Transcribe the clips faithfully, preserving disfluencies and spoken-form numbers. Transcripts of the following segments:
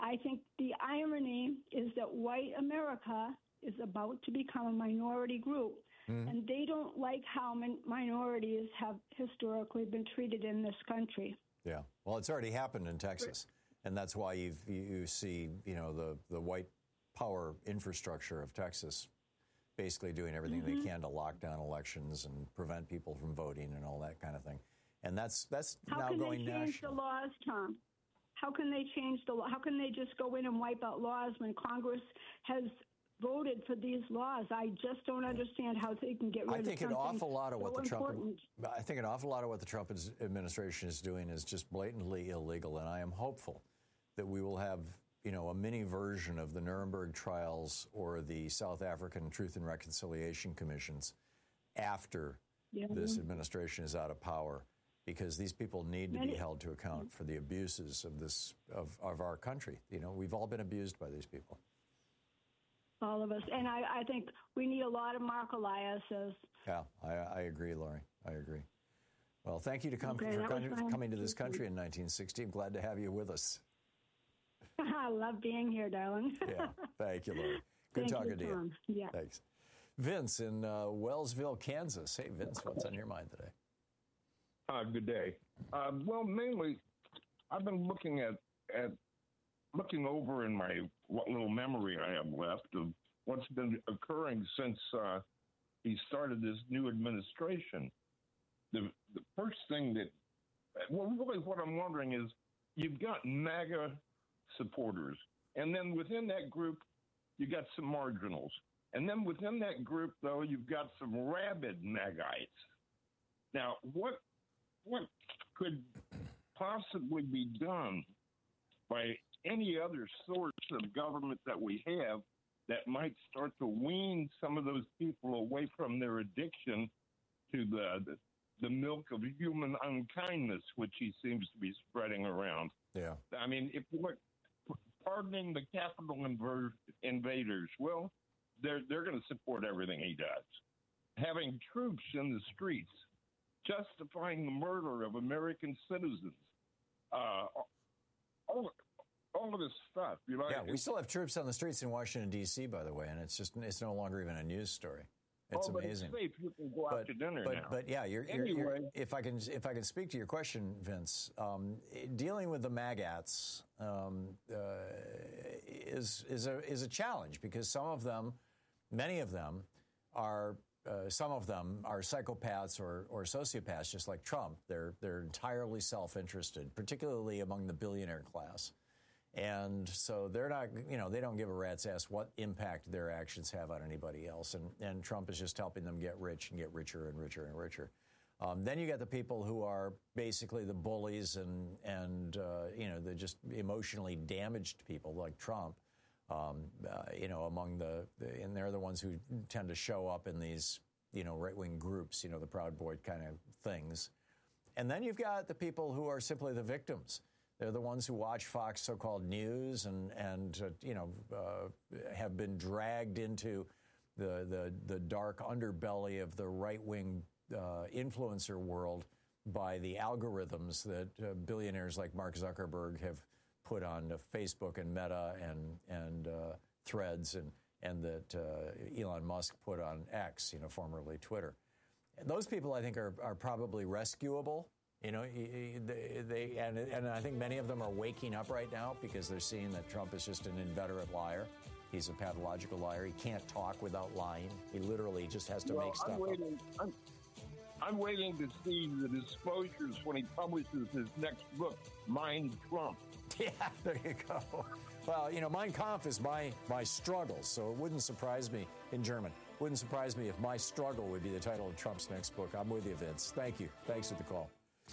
I think the irony is that white America is about to become a minority group, mm. and they don't like how min- minorities have historically been treated in this country. Yeah, well, it's already happened in Texas, and that's why you've, you see, you know, the, the white power infrastructure of Texas basically doing everything mm-hmm. they can to lock down elections and prevent people from voting and all that kind of thing. And that's that's how now can going they change national. the laws, Tom? How can they change the law? How can they just go in and wipe out laws when Congress has voted for these laws? I just don't understand how they can get rid I think of an something awful lot of what so the Trump important. I think an awful lot of what the Trump administration is doing is just blatantly illegal, and I am hopeful that we will have, you know, a mini version of the Nuremberg trials or the South African Truth and Reconciliation Commissions after yeah. this administration is out of power, because these people need to be held to account for the abuses of this of, of our country. You know, we've all been abused by these people. All of us. And I, I think we need a lot of Mark Elias's. Yeah, I, I agree, Lori. I agree. Well, thank you to come, okay, for com- coming to this country in nineteen sixty. I'm glad to have you with us. I love being here, darling. Yeah, thank you, Lori. Good thank talking you, to Tom. you. Yeah. Thanks. Vince in uh, Wellsville, Kansas. Hey, Vince, what's on your mind today? Uh, good day. Um, well, mainly, I've been looking at, at looking over in my what little memory I have left of what's been occurring since uh, he started this new administration. The the first thing that, well, really what I'm wondering is, you've got MAGA supporters, and then within that group, you got some marginals. And then within that group, though, you've got some rabid MAGites. Now, what what could possibly be done by any other source of government that we have that might start to wean some of those people away from their addiction to the the, the milk of human unkindness, which he seems to be spreading around? Yeah. I mean, if you look, pardoning the Capitol inver- invaders, well, they're they're going to support everything he does. Having troops in the streets, justifying the murder of American citizens, uh, all all of this stuff. You know, yeah, we still have troops on the streets in Washington D C, by the way, and it's just it's no longer even a news story. It's oh, amazing. But it's safe. You can go out but, to dinner but, now. But yeah, you're, you're, anyway. you're, if I can if I can speak to your question, Vince, um, dealing with the MAGATs um, uh, is is a is a challenge, because some of them, many of them, are uh, some of them are psychopaths or or sociopaths, just like Trump. They're they're entirely self-interested, particularly among the billionaire class. And so they're not, you know, they don't give a rat's ass what impact their actions have on anybody else. And, and Trump is just helping them get rich and get richer and richer and richer. Um, then you got the people who are basically the bullies and, and uh, you know, they're just emotionally damaged people like Trump, um, uh, you know, among the, the, and they're the ones who tend to show up in these, you know, right-wing groups, you know, the Proud Boy kind of things. And then you've got the people who are simply the victims. They're the ones who watch Fox so-called news and, and uh, you know, uh, have been dragged into the, the, the dark underbelly of the right-wing uh, influencer world by the algorithms that uh, billionaires like Mark Zuckerberg have put on Facebook and Meta and, and uh, Threads, and, and that uh, Elon Musk put on X, you know, formerly Twitter. And those people, I think, are, are probably rescuable. You know, they, they and, and I think many of them are waking up right now because they're seeing that Trump is just an inveterate liar. He's a pathological liar. He can't talk without lying. He literally just has to well, make stuff I'm waiting, up. I'm, I'm waiting to see the disclosures when he publishes his next book, Mein Trump. Yeah, there you go. Well, you know, Mein Kampf is my, my struggle, so it wouldn't surprise me, in German, wouldn't surprise me if My Struggle would be the title of Trump's next book. I'm with you, Vince. Thank you. Thanks for the call.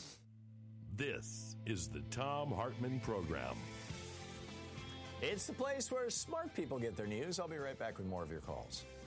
This is the Thom Hartmann Program. It's the place where smart people get their news. I'll be right back with more of your calls.